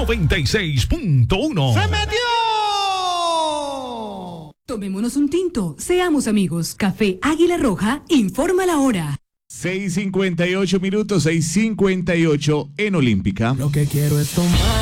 96.1. ¡Se metió! Tomémonos un tinto, seamos amigos. Café Águila Roja informa la hora. 6:58 minutos, 6:58 en Olímpica. Lo que quiero es tomar.